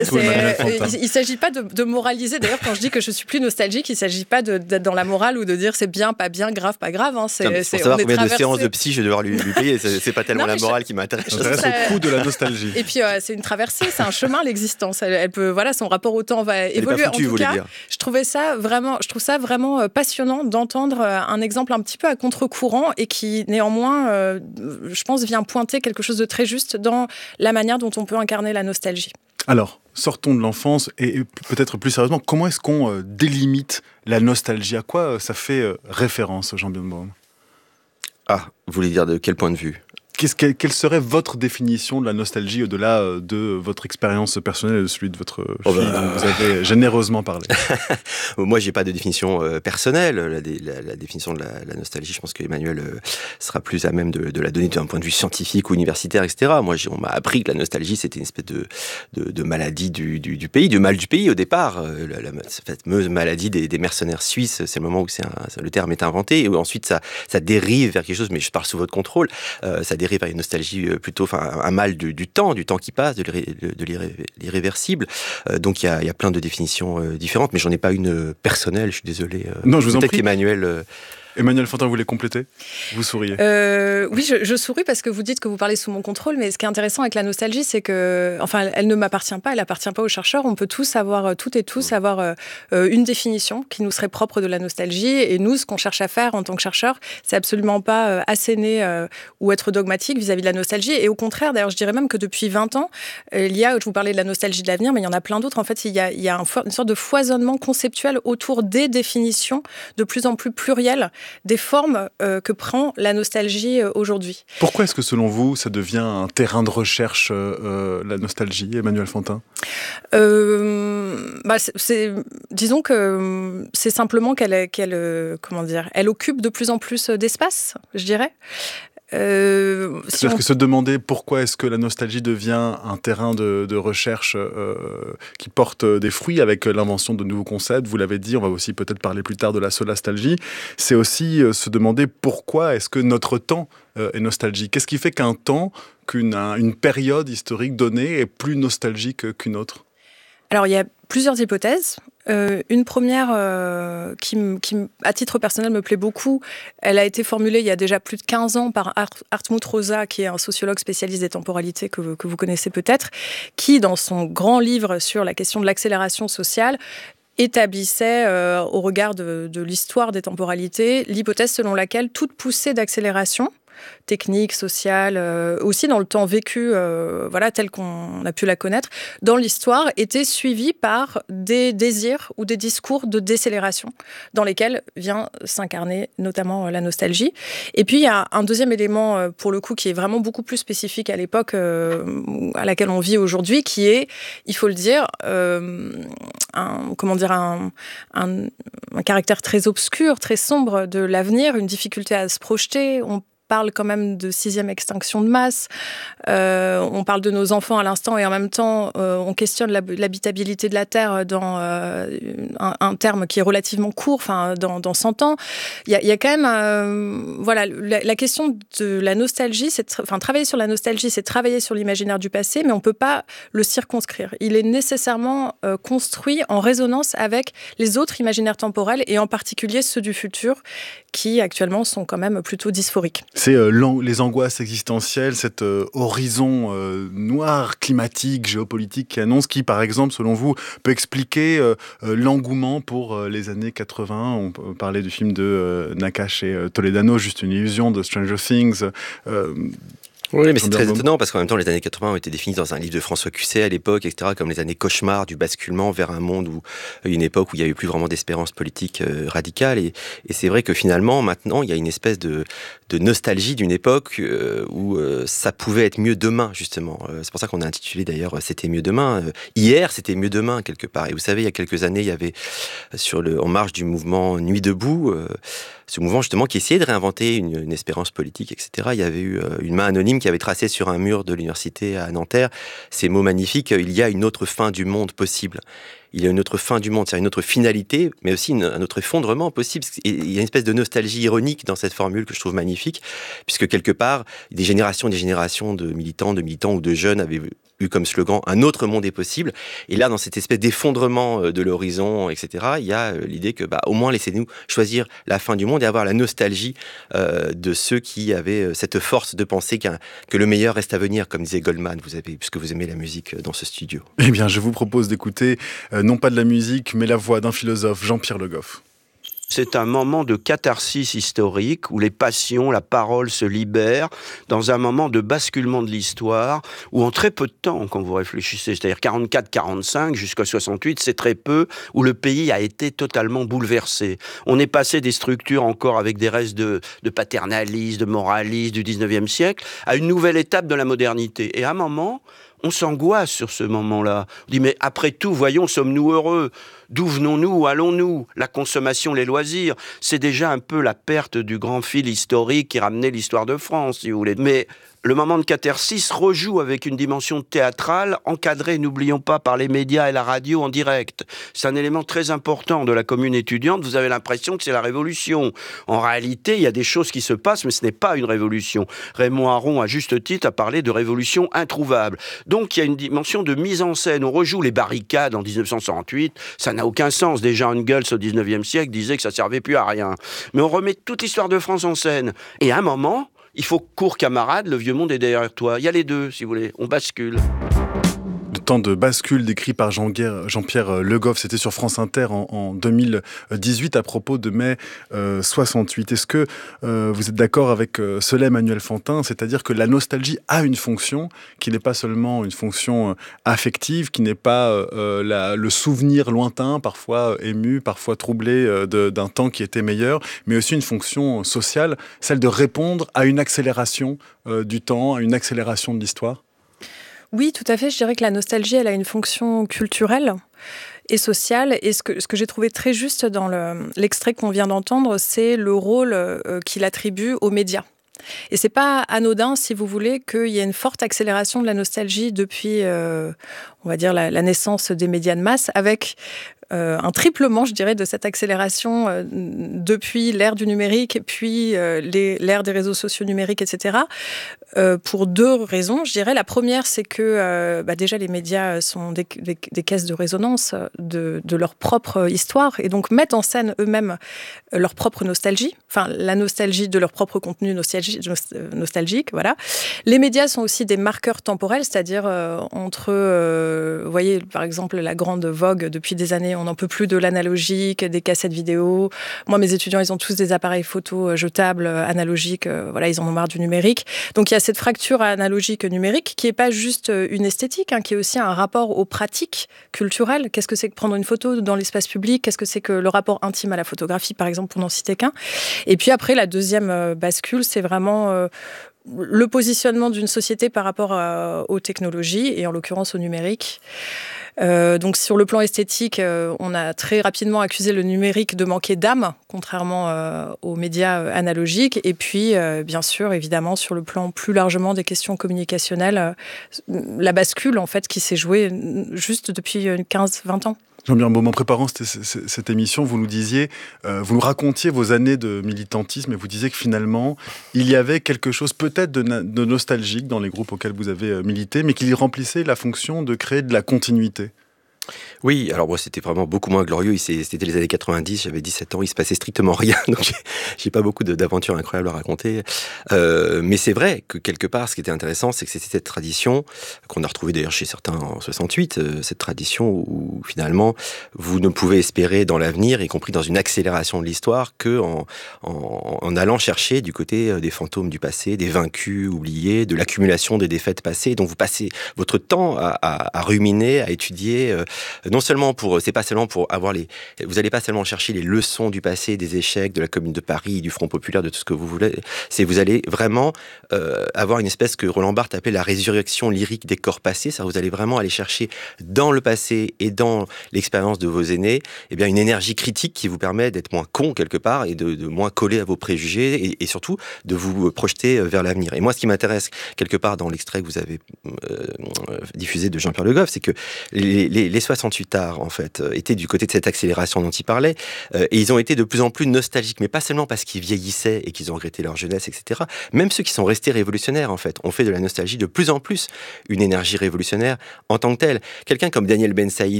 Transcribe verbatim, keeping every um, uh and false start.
Il ne s'agit pas de, de moraliser. D'ailleurs, quand je dis que je suis plus nostalgique, il ne s'agit pas de, d'être dans la morale ou de dire c'est bien, pas bien, grave, pas grave. Hein. C'est, non, c'est, c'est pour savoir combien traversé... de séances de psy je vais devoir lui, lui payer. C'est, c'est pas tellement non, la morale je... qui m'intéresse. Ça m'intéresse ça... au coût de la nostalgie. Et puis, euh, c'est une traversée, c'est un chemin, l'existence. Elle, elle peut, voilà, son rapport au temps va elle évoluer. Foutu, en tout cas, dire. je trouvais ça vraiment, je trouve ça vraiment passionnant d'entendre un exemple un petit peu à contre-courant et qui, néanmoins, euh, je pense, vient pointer quelque chose de très juste dans la manière dont on peut incarner la nostalgie. Alors, sortons de l'enfance et peut-être plus sérieusement, comment est-ce qu'on euh, délimite la nostalgie ? À quoi euh, ça fait euh, référence, Jean Birnbaum ? Ah, vous voulez dire de quel point de vue ? Qu'est-ce que, quelle serait votre définition de la nostalgie au-delà de votre expérience personnelle et de celui de votre oh fille bah... dont vous avez généreusement parlé ? Moi, j'ai pas de définition euh, personnelle. La, la, la définition de la, la nostalgie, je pense qu'Emmanuel euh, sera plus à même de, de la donner d'un point de vue scientifique ou universitaire, et cetera. Moi, j'ai, on m'a appris que la nostalgie, c'était une espèce de, de, de maladie du, du, du pays, du mal du pays au départ. Euh, la, la, cette fameuse maladie des, des mercenaires suisses, c'est le moment où c'est un, le terme est inventé, et où ensuite ça, ça dérive vers quelque chose, mais je parle sous votre contrôle, euh, ça dérive vers une nostalgie plutôt, enfin, un mal du, du temps, du temps qui passe, de, l'irré, de l'irré, l'irréversible. Euh, donc il y a, y a plein de définitions euh, différentes, mais j'en ai pas une personnelle, je suis désolé. Euh, non, je vous en prie. Peut-être qu'Emmanuel... Euh, Emmanuel Fantin, vous voulez compléter ? Vous souriez. Euh, oui, je, je souris parce que vous dites que vous parlez sous mon contrôle, mais ce qui est intéressant avec la nostalgie, c'est que, enfin, elle, elle ne m'appartient pas, elle n'appartient pas aux chercheurs. On peut tous avoir, toutes et tous, avoir euh, une définition qui nous serait propre de la nostalgie. Et nous, ce qu'on cherche à faire en tant que chercheurs, c'est absolument pas euh, asséner euh, ou être dogmatique vis-à-vis de la nostalgie. Et au contraire, d'ailleurs, je dirais même que depuis vingt ans, euh, il y a, je vous parlais de la nostalgie de l'avenir, mais il y en a plein d'autres. En fait, il y a, il y a un, une sorte de foisonnement conceptuel autour des définitions de plus en plus plurielles, des formes Euh, que prend la nostalgie euh, aujourd'hui. Pourquoi est-ce que, selon vous, ça devient un terrain de recherche, euh, la nostalgie, Emmanuel Fantin ? euh, bah c'est, c'est, Disons que c'est simplement qu'elle, qu'elle, euh, comment dire, elle occupe de plus en plus d'espace, je dirais. Euh, si C'est-à-dire on... que se demander pourquoi est-ce que la nostalgie devient un terrain de, de recherche euh, qui porte des fruits avec l'invention de nouveaux concepts, vous l'avez dit, on va aussi peut-être parler plus tard de la solastalgie, c'est aussi euh, se demander pourquoi est-ce que notre temps euh, est nostalgique. Qu'est-ce qui fait qu'un temps, qu'une un, une période historique donnée est plus nostalgique qu'une autre ? Alors, il y a plusieurs hypothèses. Euh, une première euh, qui, qui, à titre personnel, me plaît beaucoup. Elle a été formulée il y a déjà plus de quinze ans par Art, Hartmut Rosa, qui est un sociologue spécialiste des temporalités que, que vous connaissez peut-être, qui, dans son grand livre sur la question de l'accélération sociale, établissait, euh, au regard de, de l'histoire des temporalités, l'hypothèse selon laquelle toute poussée d'accélération technique, sociale, euh, aussi dans le temps vécu, euh, voilà, tel qu'on a pu la connaître, dans l'histoire, était suivie par des désirs ou des discours de décélération, dans lesquels vient s'incarner notamment euh, la nostalgie. Et puis, il y a un deuxième élément, euh, pour le coup, qui est vraiment beaucoup plus spécifique à l'époque euh, à laquelle on vit aujourd'hui, qui est, il faut le dire, euh, un, comment dire, un, un, un caractère très obscur, très sombre de l'avenir, une difficulté à se projeter. On parle quand même de sixième extinction de masse, euh, on parle de nos enfants à l'instant et en même temps euh, on questionne l'habitabilité de la Terre dans euh, un, un terme qui est relativement court, enfin dans, dans cent ans. Il y a, il y a quand même, euh, voilà, la, la question de la nostalgie, c'est, enfin travailler sur la nostalgie, c'est travailler sur l'imaginaire du passé, mais on peut pas le circonscrire. Il est nécessairement euh, construit en résonance avec les autres imaginaires temporels et en particulier ceux du futur qui actuellement sont quand même plutôt dysphoriques. C'est euh, les angoisses existentielles, cet euh, horizon euh, noir, climatique, géopolitique qui annonce, qui par exemple, selon vous, peut expliquer euh, euh, l'engouement pour euh, les années quatre-vingts. On peut parler du film de euh, Nakache et euh, Toledano, Juste une illusion, de Stranger Things. Euh, Oui, mais c'est très étonnant parce qu'en même temps, les années quatre-vingts ont été définies dans un livre de François Cusset à l'époque, et cetera, comme les années cauchemars du basculement vers un monde où, une époque où il n'y avait plus vraiment d'espérance politique euh, radicale. Et, et c'est vrai que finalement, maintenant, il y a une espèce de, de nostalgie d'une époque euh, où euh, ça pouvait être mieux demain, justement. Euh, c'est pour ça qu'on a intitulé d'ailleurs « C'était mieux demain ». Euh, hier, c'était mieux demain, quelque part. Et vous savez, il y a quelques années, il y avait, sur le, en marge du mouvement Nuit debout, euh, ce mouvement justement qui essayait de réinventer une, une espérance politique, et cetera. Il y avait eu euh, une main anonyme qui avait tracé sur un mur de l'université à Nanterre ces mots magnifiques: il y a une autre fin du monde possible. Il y a une autre fin du monde, c'est-à-dire une autre finalité, mais aussi une, un autre effondrement possible. Et il y a une espèce de nostalgie ironique dans cette formule que je trouve magnifique, puisque quelque part, des générations et des générations de militants, de militants ou de jeunes avaient eu comme slogan « Un autre monde est possible ». Et là, dans cette espèce d'effondrement de l'horizon, et cetera, il y a l'idée que, bah, au moins, laissez-nous choisir la fin du monde et avoir la nostalgie euh, de ceux qui avaient cette force de penser qu'un, que le meilleur reste à venir, comme disait Goldman, vous avez, puisque vous aimez la musique dans ce studio. Eh bien, je vous propose d'écouter, euh, non pas de la musique, mais la voix d'un philosophe, Jean-Pierre Le Goff. C'est un moment de catharsis historique où les passions, la parole se libèrent dans un moment de basculement de l'histoire où en très peu de temps, quand vous réfléchissez, c'est-à-dire quarante-quatre quarante-cinq jusqu'à soixante-huit, c'est très peu, où le pays a été totalement bouleversé. On est passé des structures encore avec des restes de, de paternalisme, de moralisme du dix-neuvième siècle à une nouvelle étape de la modernité. Et à un moment, on s'angoisse sur ce moment-là. On dit, mais après tout, voyons, sommes-nous heureux ? D'où venons-nous ? Où allons-nous ? La consommation, les loisirs, c'est déjà un peu la perte du grand fil historique qui ramenait l'histoire de France, si vous voulez. Mais le moment de catharsis rejoue avec une dimension théâtrale, encadrée, n'oublions pas, par les médias et la radio en direct. C'est un élément très important de la commune étudiante. Vous avez l'impression que c'est la révolution. En réalité, il y a des choses qui se passent, mais ce n'est pas une révolution. Raymond Aron, à juste titre, a parlé de révolution introuvable. Donc, il y a une dimension de mise en scène. On rejoue les barricades en dix-neuf cent soixante-huit. Ça n'a aucun sens. Déjà, Engels, au dix-neuvième siècle, disait que ça servait plus à rien. Mais on remet toute l'histoire de France en scène. Et à un moment, il faut court camarade, le vieux monde est derrière toi. Il y a les deux, si vous voulez. On bascule. Le temps de bascule décrit par Jean-Pierre Le Goff, c'était sur France Inter en, en deux mille dix-huit à propos de mai euh, soixante-huit. Est-ce que euh, vous êtes d'accord avec euh, cela, Emmanuel Fantin, c'est-à-dire que la nostalgie a une fonction qui n'est pas seulement une fonction euh, affective, qui n'est pas euh, la, le souvenir lointain, parfois euh, ému, parfois troublé euh, de, d'un temps qui était meilleur, mais aussi une fonction sociale, celle de répondre à une accélération euh, du temps, à une accélération de l'histoire ? Oui, tout à fait. Je dirais que la nostalgie, elle a une fonction culturelle et sociale. Et ce que, ce que j'ai trouvé très juste dans le, l'extrait qu'on vient d'entendre, c'est le rôle euh, qu'il attribue aux médias. Et c'est pas anodin, si vous voulez, qu'il y ait une forte accélération de la nostalgie depuis, euh, on va dire, la, la naissance des médias de masse, avec euh, un triplement, je dirais, de cette accélération euh, depuis l'ère du numérique, puis euh, les, l'ère des réseaux sociaux numériques, et cetera. Euh, pour deux raisons, je dirais. La première, c'est que euh, bah déjà les médias sont des, des, des caisses de résonance de, de leur propre histoire et donc mettent en scène eux-mêmes leur propre nostalgie, enfin la nostalgie de leur propre contenu nostalgie, nostalgique, voilà. Les médias sont aussi des marqueurs temporels, c'est-à-dire euh, entre, euh, vous voyez, par exemple, la grande vogue depuis des années, on n'en peut plus de l'analogique, des cassettes vidéo. Moi, mes étudiants, ils ont tous des appareils photo jetables, analogiques, euh, voilà, ils en ont marre du numérique. Donc il y a cette fracture analogique numérique qui n'est pas juste une esthétique, hein, qui est aussi un rapport aux pratiques culturelles. Qu'est-ce que c'est que prendre une photo dans l'espace public ? Qu'est-ce que c'est que le rapport intime à la photographie, par exemple, pour n'en citer qu'un ? Et puis après, la deuxième euh, bascule, c'est vraiment euh, le positionnement d'une société par rapport à, aux technologies, et en l'occurrence au numérique. Euh, donc sur le plan esthétique, euh, on a très rapidement accusé le numérique de manquer d'âme, contrairement euh, aux médias euh, analogiques. Et puis, euh, bien sûr, évidemment, sur le plan plus largement des questions communicationnelles, euh, la bascule, en fait, qui s'est jouée juste depuis quinze vingt ans. Jean-Pierre Beaume, en préparant cette, cette, cette émission, vous nous disiez, euh, vous nous racontiez vos années de militantisme et vous disiez que finalement, il y avait quelque chose peut-être de, na- de nostalgique dans les groupes auxquels vous avez euh, milité, mais qu'il remplissait la fonction de créer de la continuité. Oui, alors moi c'était vraiment beaucoup moins glorieux. C'était les années quatre-vingt-dix, j'avais dix-sept ans, il se passait strictement rien, donc j'ai, j'ai pas beaucoup de, d'aventures incroyables à raconter. Euh, mais c'est vrai que quelque part, ce qui était intéressant, c'est que c'était cette tradition qu'on a retrouvée d'ailleurs chez certains en soixante-huit, euh, cette tradition où finalement vous ne pouvez espérer dans l'avenir, y compris dans une accélération de l'histoire, que en, en, en allant chercher du côté des fantômes du passé, des vaincus oubliés, de l'accumulation des défaites passées. Donc vous passez votre temps à, à, à ruminer, à étudier. Euh, Non seulement pour, c'est pas seulement pour avoir les, vous allez pas seulement chercher les leçons du passé, des échecs, de la Commune de Paris, du Front Populaire, de tout ce que vous voulez. C'est vous allez vraiment euh, avoir une espèce que Roland Barthes appelait la résurrection lyrique des corps passés. Ça, vous allez vraiment aller chercher dans le passé et dans l'expérience de vos aînés, eh bien une énergie critique qui vous permet d'être moins con quelque part et de, de moins coller à vos préjugés et, et surtout de vous projeter vers l'avenir. Et moi, ce qui m'intéresse quelque part dans l'extrait que vous avez euh, diffusé de Jean-Pierre Le Goff, c'est que les, les, les soixante-huit su tard, en fait, étaient du côté de cette accélération dont il parlait, euh, et ils ont été de plus en plus nostalgiques, mais pas seulement parce qu'ils vieillissaient et qu'ils ont regretté leur jeunesse, et cetera. Même ceux qui sont restés révolutionnaires, en fait, ont fait de la nostalgie de plus en plus une énergie révolutionnaire en tant que telle. Quelqu'un comme Daniel Ben Saïd,